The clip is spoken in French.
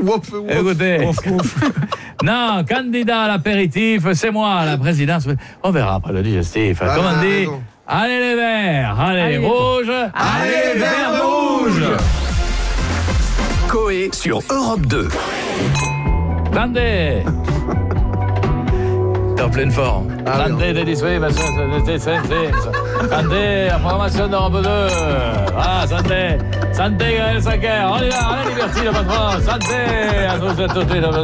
Écoutez. Non, candidat à l'apéritif, c'est moi, la présidence. On verra après le digestif. Comme on dit, raison. allez les verts, allez les rouges, Allez les verts rouges. Coé sur Europe 2. Attendez. T'es en pleine forme. Attendez, t'es dissous, mais Santé, la programmation d'Europe 2. Ah, santé. Santé, Gaël Sacker. On y va, allez, liberté, le patron. Santé. À tous et à toutes.